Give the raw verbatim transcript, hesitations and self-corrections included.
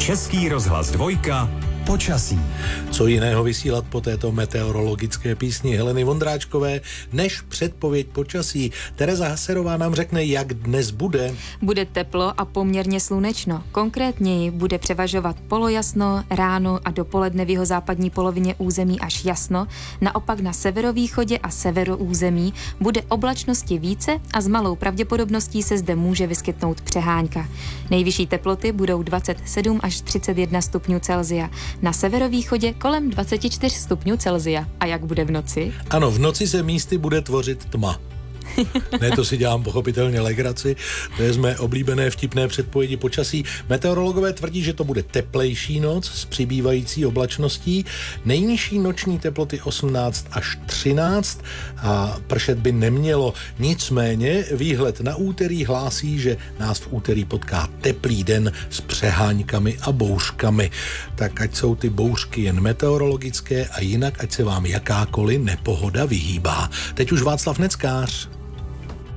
Český rozhlas dvojka. Počasí. Co jiného vysílat po této meteorologické písni Heleny Vondráčkové než předpověď počasí. Tereza Haserová nám řekne, jak dnes bude. Bude teplo a poměrně slunečno. Konkrétněji bude převažovat polojasno, ráno a dopoledne v jihozápadní polovině území až jasno. Naopak na severovýchodě a severu území bude oblačnosti více a s malou pravděpodobností se zde může vyskytnout přehánka. Nejvyšší teploty budou dvacet sedm až třicet jedna stupňů Celsia. Na severovýchodě kolem dvacet čtyři stupňů Celsia. A jak bude v noci? Ano, v noci se místy bude tvořit tma. Ne, to si dělám pochopitelně legraci, to je z mé oblíbené vtipné předpovědi počasí. Meteorologové tvrdí, že to bude teplejší noc s přibývající oblačností, nejnižší noční teploty osmnáct až třináct a pršet by nemělo. Nicméně výhled na úterý hlásí, že nás v úterý potká teplý den s přeháňkami a bouřkami. Tak ať jsou ty bouřky jen meteorologické a jinak ať se vám jakákoliv nepohoda vyhýbá. Teď už Václav Neckář.